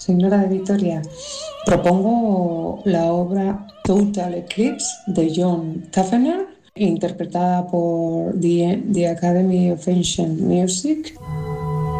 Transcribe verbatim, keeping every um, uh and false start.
Señora de Vitoria, propongo la obra Total Eclipse de John Tavener, interpretada por the, the Academy of Ancient Music.